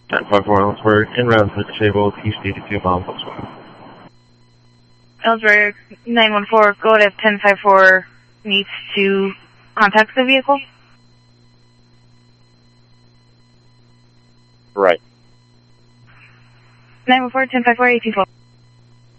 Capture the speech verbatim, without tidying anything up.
ten five four Ellsworth, in route to disabled, east eighty-two miles Volkswagen. Ellsworth, nine one four, go to ten five four, needs to contact the vehicle. Right. nine one four, ten five four, eighteen twelve.